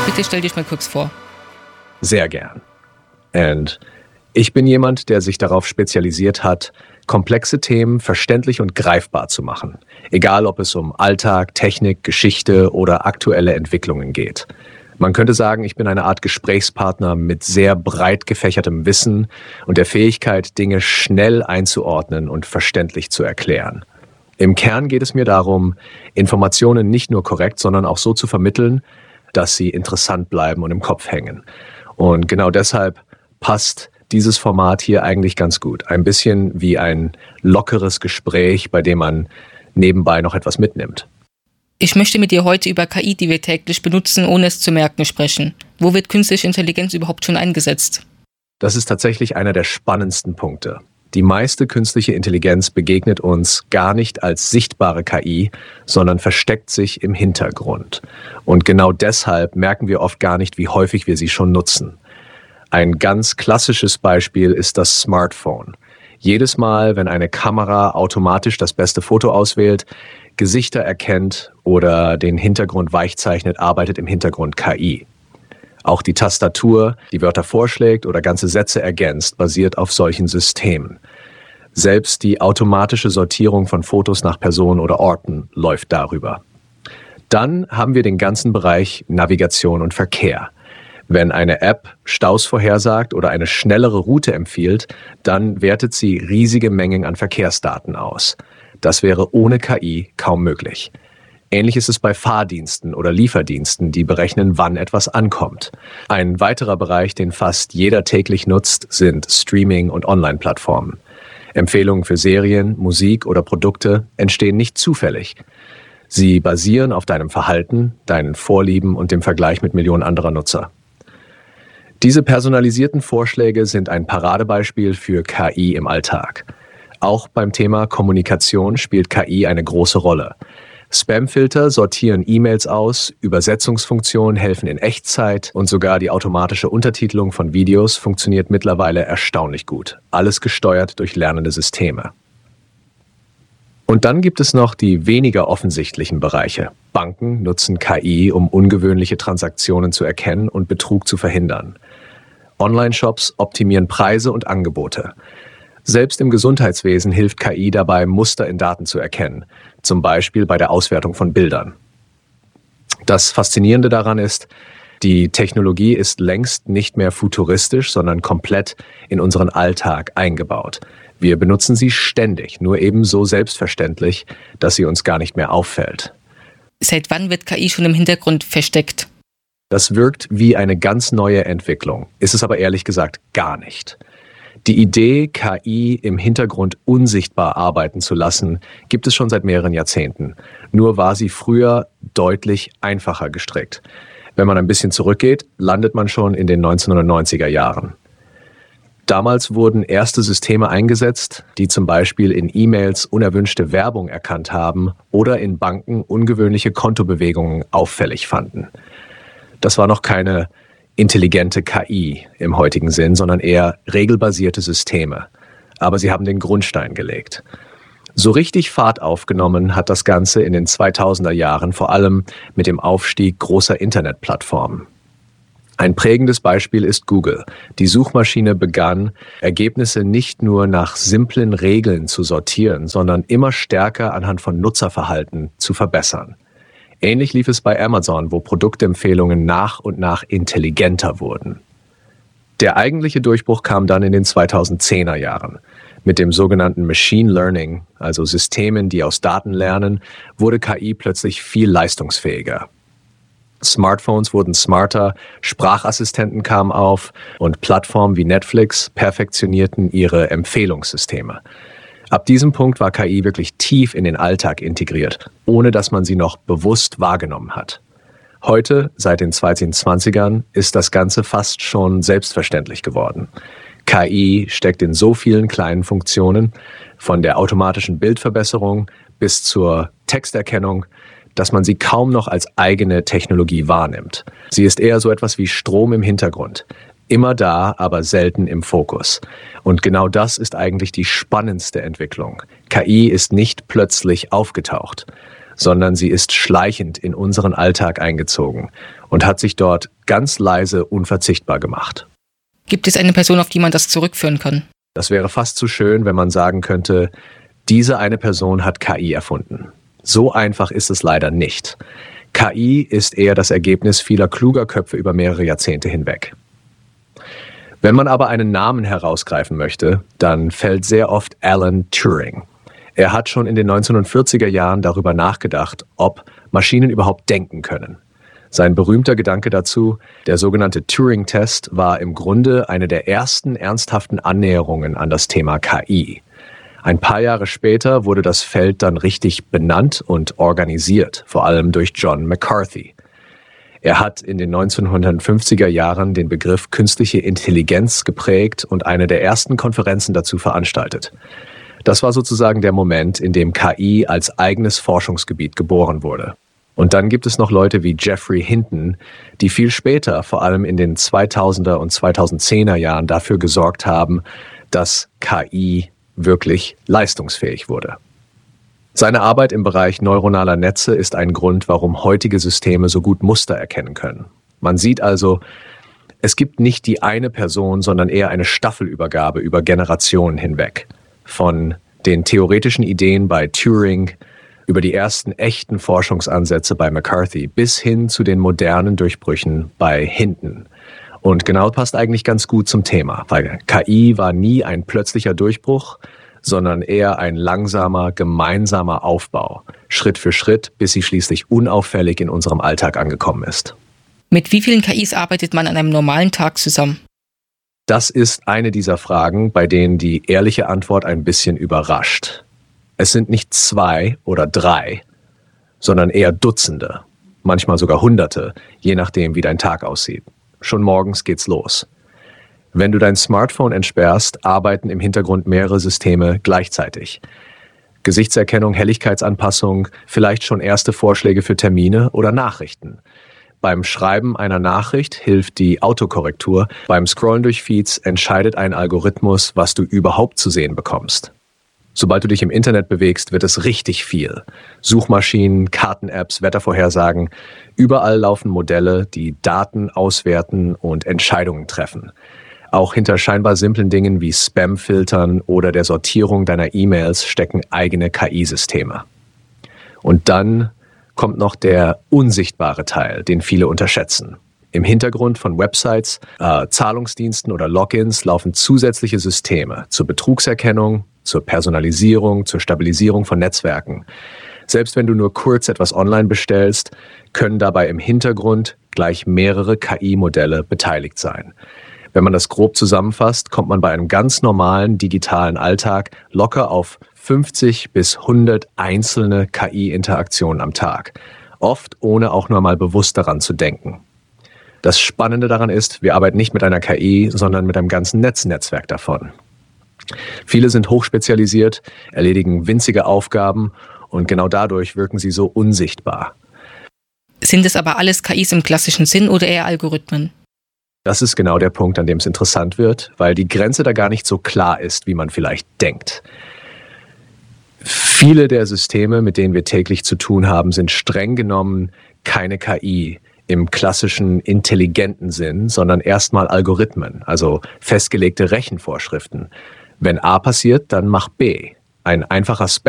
Bitte stell dich mal kurz vor. Sehr gern. Und ich bin jemand, der sich darauf spezialisiert hat, komplexe Themen verständlich und greifbar zu machen. Egal, ob es um Alltag, Technik, Geschichte oder aktuelle Entwicklungen geht. Man könnte sagen, ich bin eine Art Gesprächspartner mit sehr breit gefächertem Wissen und der Fähigkeit, Dinge schnell einzuordnen und verständlich zu erklären. Im Kern geht es mir darum, Informationen nicht nur korrekt, sondern auch so zu vermitteln, dass sie interessant bleiben und im Kopf hängen. Und genau deshalb passt dieses Format hier eigentlich ganz gut. Ein bisschen wie ein lockeres Gespräch, bei dem man nebenbei noch etwas mitnimmt. Ich möchte mit dir heute über KI, die wir täglich benutzen, ohne es zu merken, sprechen. Wo wird künstliche Intelligenz überhaupt schon eingesetzt? Das ist tatsächlich einer der spannendsten Punkte. Die meiste künstliche Intelligenz begegnet uns gar nicht als sichtbare KI, sondern versteckt sich im Hintergrund. Und genau deshalb merken wir oft gar nicht, wie häufig wir sie schon nutzen. Ein ganz klassisches Beispiel ist das Smartphone. Jedes Mal, wenn eine Kamera automatisch das beste Foto auswählt, Gesichter erkennt oder den Hintergrund weich zeichnet, arbeitet im Hintergrund KI. Auch die Tastatur, die Wörter vorschlägt oder ganze Sätze ergänzt, basiert auf solchen Systemen. Selbst die automatische Sortierung von Fotos nach Personen oder Orten läuft darüber. Dann haben wir den ganzen Bereich Navigation und Verkehr. Wenn eine App Staus vorhersagt oder eine schnellere Route empfiehlt, dann wertet sie riesige Mengen an Verkehrsdaten aus. Das wäre ohne KI kaum möglich. Ähnlich ist es bei Fahrdiensten oder Lieferdiensten, die berechnen, wann etwas ankommt. Ein weiterer Bereich, den fast jeder täglich nutzt, sind Streaming- und Online-Plattformen. Empfehlungen für Serien, Musik oder Produkte entstehen nicht zufällig. Sie basieren auf deinem Verhalten, deinen Vorlieben und dem Vergleich mit Millionen anderer Nutzer. Diese personalisierten Vorschläge sind ein Paradebeispiel für KI im Alltag. Auch beim Thema Kommunikation spielt KI eine große Rolle. Spamfilter sortieren E-Mails aus, Übersetzungsfunktionen helfen in Echtzeit und sogar die automatische Untertitelung von Videos funktioniert mittlerweile erstaunlich gut. Alles gesteuert durch lernende Systeme. Und dann gibt es noch die weniger offensichtlichen Bereiche. Banken nutzen KI, um ungewöhnliche Transaktionen zu erkennen und Betrug zu verhindern. Online-Shops optimieren Preise und Angebote. Selbst im Gesundheitswesen hilft KI dabei, Muster in Daten zu erkennen, zum Beispiel bei der Auswertung von Bildern. Das Faszinierende daran ist, die Technologie ist längst nicht mehr futuristisch, sondern komplett in unseren Alltag eingebaut. Wir benutzen sie ständig, nur eben so selbstverständlich, dass sie uns gar nicht mehr auffällt. Seit wann wird KI schon im Hintergrund versteckt? Das wirkt wie eine ganz neue Entwicklung, ist es aber ehrlich gesagt gar nicht. Die Idee, KI im Hintergrund unsichtbar arbeiten zu lassen, gibt es schon seit mehreren Jahrzehnten. Nur war sie früher deutlich einfacher gestrickt. Wenn man ein bisschen zurückgeht, landet man schon in den 1990er Jahren. Damals wurden erste Systeme eingesetzt, die zum Beispiel in E-Mails unerwünschte Werbung erkannt haben oder in Banken ungewöhnliche Kontobewegungen auffällig fanden. Das war noch keine intelligente KI im heutigen Sinn, sondern eher regelbasierte Systeme. Aber sie haben den Grundstein gelegt. So richtig Fahrt aufgenommen hat das Ganze in den 2000er Jahren, vor allem mit dem Aufstieg großer Internetplattformen. Ein prägendes Beispiel ist Google. Die Suchmaschine begann, Ergebnisse nicht nur nach simplen Regeln zu sortieren, sondern immer stärker anhand von Nutzerverhalten zu verbessern. Ähnlich lief es bei Amazon, wo Produktempfehlungen nach und nach intelligenter wurden. Der eigentliche Durchbruch kam dann in den 2010er Jahren. Mit dem sogenannten Machine Learning, also Systemen, die aus Daten lernen, wurde KI plötzlich viel leistungsfähiger. Smartphones wurden smarter, Sprachassistenten kamen auf und Plattformen wie Netflix perfektionierten ihre Empfehlungssysteme. Ab diesem Punkt war KI wirklich tief in den Alltag integriert, ohne dass man sie noch bewusst wahrgenommen hat. Heute, seit den 2020ern, ist das Ganze fast schon selbstverständlich geworden. KI steckt in so vielen kleinen Funktionen, von der automatischen Bildverbesserung bis zur Texterkennung, dass man sie kaum noch als eigene Technologie wahrnimmt. Sie ist eher so etwas wie Strom im Hintergrund. Immer da, aber selten im Fokus. Und genau das ist eigentlich die spannendste Entwicklung. KI ist nicht plötzlich aufgetaucht, sondern sie ist schleichend in unseren Alltag eingezogen und hat sich dort ganz leise unverzichtbar gemacht. Gibt es eine Person, auf die man das zurückführen kann? Das wäre fast zu schön, wenn man sagen könnte, diese eine Person hat KI erfunden. So einfach ist es leider nicht. KI ist eher das Ergebnis vieler kluger Köpfe über mehrere Jahrzehnte hinweg. Wenn man aber einen Namen herausgreifen möchte, dann fällt sehr oft Alan Turing. Er hat schon in den 1940er Jahren darüber nachgedacht, ob Maschinen überhaupt denken können. Sein berühmter Gedanke dazu, der sogenannte Turing-Test, war im Grunde eine der ersten ernsthaften Annäherungen an das Thema KI. Ein paar Jahre später wurde das Feld dann richtig benannt und organisiert, vor allem durch John McCarthy. Er hat in den 1950er Jahren den Begriff künstliche Intelligenz geprägt und eine der ersten Konferenzen dazu veranstaltet. Das war sozusagen der Moment, in dem KI als eigenes Forschungsgebiet geboren wurde. Und dann gibt es noch Leute wie Geoffrey Hinton, die viel später, vor allem in den 2000er und 2010er Jahren, dafür gesorgt haben, dass KI wirklich leistungsfähig wurde. Seine Arbeit im Bereich neuronaler Netze ist ein Grund, warum heutige Systeme so gut Muster erkennen können. Man sieht also, es gibt nicht die eine Person, sondern eher eine Staffelübergabe über Generationen hinweg. Von den theoretischen Ideen bei Turing über die ersten echten Forschungsansätze bei McCarthy bis hin zu den modernen Durchbrüchen bei Hinton. Und genau passt eigentlich ganz gut zum Thema, weil KI war nie ein plötzlicher Durchbruch, sondern eher ein langsamer, gemeinsamer Aufbau, Schritt für Schritt, bis sie schließlich unauffällig in unserem Alltag angekommen ist. Mit wie vielen KIs arbeitet man an einem normalen Tag zusammen? Das ist eine dieser Fragen, bei denen die ehrliche Antwort ein bisschen überrascht. Es sind nicht 2 oder 3, sondern eher Dutzende, manchmal sogar Hunderte, je nachdem, wie dein Tag aussieht. Schon morgens geht's los. Wenn du dein Smartphone entsperrst, arbeiten im Hintergrund mehrere Systeme gleichzeitig. Gesichtserkennung, Helligkeitsanpassung, vielleicht schon erste Vorschläge für Termine oder Nachrichten. Beim Schreiben einer Nachricht hilft die Autokorrektur. Beim Scrollen durch Feeds entscheidet ein Algorithmus, was du überhaupt zu sehen bekommst. Sobald du dich im Internet bewegst, wird es richtig viel. Suchmaschinen, Karten-Apps, Wettervorhersagen. Überall laufen Modelle, die Daten auswerten und Entscheidungen treffen. Auch hinter scheinbar simplen Dingen wie Spam-Filtern oder der Sortierung deiner E-Mails stecken eigene KI-Systeme. Und dann kommt noch der unsichtbare Teil, den viele unterschätzen. Im Hintergrund von Websites, Zahlungsdiensten oder Logins laufen zusätzliche Systeme zur Betrugserkennung, zur Personalisierung, zur Stabilisierung von Netzwerken. Selbst wenn du nur kurz etwas online bestellst, können dabei im Hintergrund gleich mehrere KI-Modelle beteiligt sein. Wenn man das grob zusammenfasst, kommt man bei einem ganz normalen digitalen Alltag locker auf 50 bis 100 einzelne KI-Interaktionen am Tag. Oft ohne auch nur mal bewusst daran zu denken. Das Spannende daran ist, wir arbeiten nicht mit einer KI, sondern mit einem ganzen Netzwerk davon. Viele sind hochspezialisiert, erledigen winzige Aufgaben und genau dadurch wirken sie so unsichtbar. Sind es aber alles KIs im klassischen Sinn oder eher Algorithmen? Das ist genau der Punkt, an dem es interessant wird, weil die Grenze da gar nicht so klar ist, wie man vielleicht denkt. Viele der Systeme, mit denen wir täglich zu tun haben, sind streng genommen keine KI im klassischen intelligenten Sinn, sondern erstmal Algorithmen, also festgelegte Rechenvorschriften. Wenn A passiert, dann mach B. Ein einfacher